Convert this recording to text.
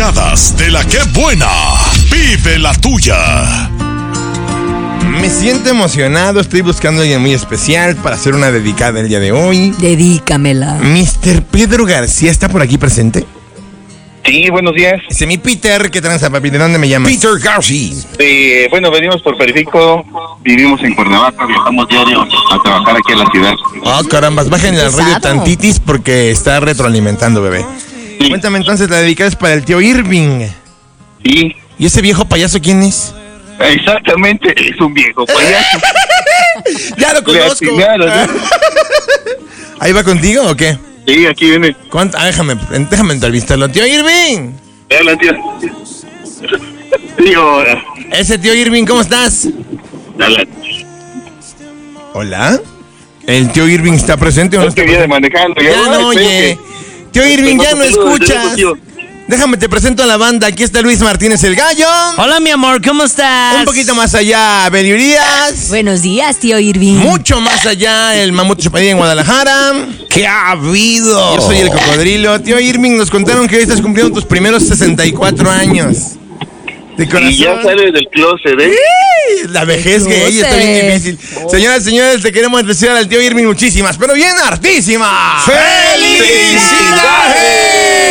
dedicadas de la que buena. Vive la tuya. Me siento emocionado, estoy buscando a alguien muy especial para hacer una dedicada el día de hoy. Dedícamela. Mr. Pedro García, ¿está por aquí presente? Sí, buenos días. Dice mi Peter, ¿qué tranza, papi? ¿De dónde me llamas? Peter García. Bueno, venimos por Periférico, vivimos en Cuernavaca, viajamos diario a trabajar aquí en la ciudad. Ah, carambas, bájenle al radio Pesado. tantitis porque está retroalimentando, bebé. Sí. Cuéntame entonces, la dedicada es para el tío Irving. Sí, ¿Y ese viejo payaso quién es? exactamente, es un viejo payaso. Ya lo Le conozco. atinaron, ¿no? ¿Ahí va contigo o qué? Sí, aquí viene. ¿Cuánto? Ah, déjame entrevistarlo. Tío Irving. Hola, tío. Sí, hola. Ese tío Irving, ¿cómo estás? Hola. ¿Hola? ¿El tío Irving está presente o no Es que está viene presente? manejando. Ya no oye. Tío Irving, ya no escuchas. Tío. Déjame te presento a la banda. Aquí está Luis Martínez el Gallo. Hola, mi amor, ¿cómo estás? Un poquito más allá, Beli Urias. Buenos días, tío Irving. Mucho más allá, el Mamut Chupadilla en Guadalajara. ¿Qué ha habido? Yo soy el Cocodrilo. Tío Irving, nos contaron que hoy estás cumpliendo tus primeros 64 años. De corazón. Y ya sale del closet, ¿eh? La vejez que hay está bien difícil. Señoras y señores, te queremos desear al tío Irving muchísimas, pero bien hartísimas. ¡Felicidades!